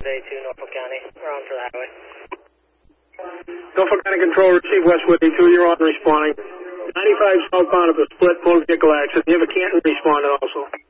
A2, Norfolk County. We're on for the highway. Norfolk County Control, receive Westwood A2, you're on responding. 95 southbound of a split motor vehicle accident. You have a Canton responding also.